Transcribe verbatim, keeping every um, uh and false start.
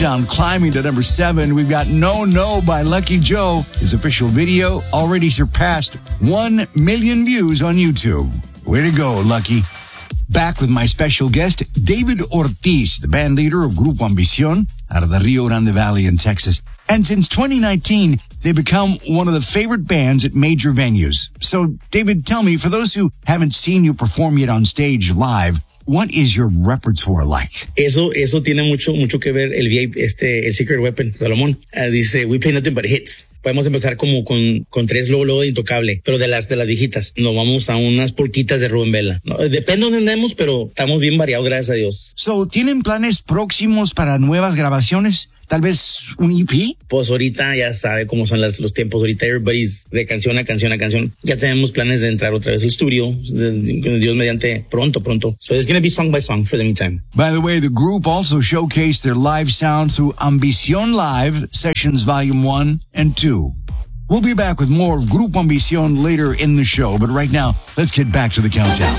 Down climbing to number seven, we've got No No by Lucky Joe. His official video already surpassed one million views on YouTube. Way to go, Lucky. Back with my special guest, David Ortiz, the band leader of Grupo Ambición out of the Rio Grande Valley in Texas. And since twenty nineteen, they've become one of the favorite bands at major venues. So, David, tell me, for those who haven't seen you perform yet on stage live, what is your repertoire like? Eso, eso tiene mucho, mucho que ver el V I P, este, el Secret Weapon, Salomón. Uh, dice, we play nothing but hits. Podemos empezar como con, con tres luego, luego de Intocable, pero de las, de las viejitas. Nos vamos a unas polquitas de Rubén Vela. No, depende de dónde andemos, pero estamos bien variados, gracias a Dios. So, ¿tienen planes próximos para nuevas grabaciones? ¿Tal vez un E P? Pues ahorita ya sabe cómo son las, los tiempos. Ahorita everybody's de canción a canción a canción. Ya tenemos planes de entrar otra vez al estudio. Dios mediante, pronto, pronto. So it's going to be song by song for the meantime. By the way, the group also showcased their live sound through Ambición Live Sessions Volume one and two. We'll be back with more of Grupo Ambición later in the show, but right now, let's get back to the countdown.